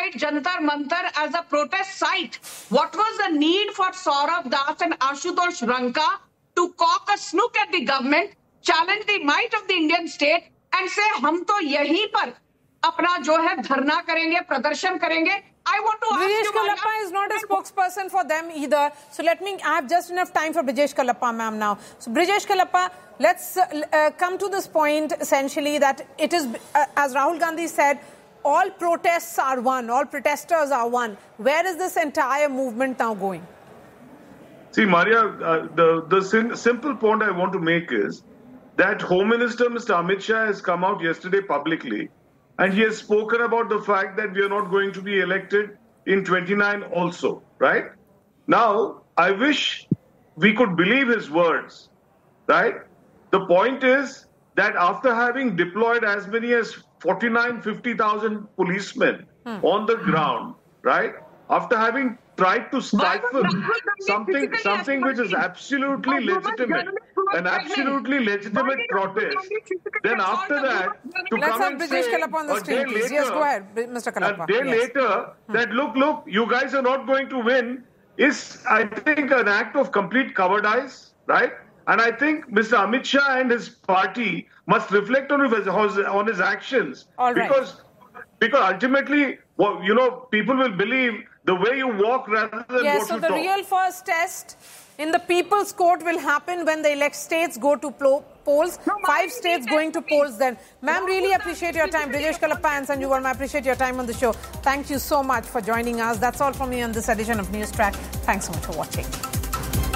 deployed Jantar Mantar as a protest site. What was the need for Saurabh Das and Ashutosh Ranka to cock a snook at the government, challenge the might of the Indian state and say, हम तो यहीं पर अपना जो है धरना करेंगे, प्रदर्शन करेंगे? I want to ask Brijesh you, Kalappa is not a spokesperson for them either. So I have just enough time for Brijesh Kalappa, ma'am, now. So Brijesh Kalappa, let's come to this point essentially that it is, as Rahul Gandhi said, all protests are one, all protesters are one. Where is this entire movement now going? See, Maria, the simple point I want to make is that Home Minister Mr. Amit Shah has come out yesterday publicly and he has spoken about the fact that we are not going to be elected in 29 also, right? Now, I wish we could believe his words, right? The point is that after having deployed as many as 50,000 policemen on the ground, right? After having tried to stifle something which is absolutely legitimate, an absolutely legitimate protest, then after that, to come and say a day later, yes, go ahead, Mr. Kalappa. A day later, that look, you guys are not going to win, is, I think, an act of complete cowardice, right? And I think Mr. Amit Shah and his party must reflect on his actions. All right. Because ultimately, people will believe the way you walk rather than what you talk. So the real first test in the People's Court will happen when the states go to polls. 5 states going to polls then. Ma'am, really appreciate your time. Brijesh Kalappa and Sanju Verma, I appreciate your time on the show. Thank you so much for joining us. That's all from me on this edition of News Track. Thanks so much for watching.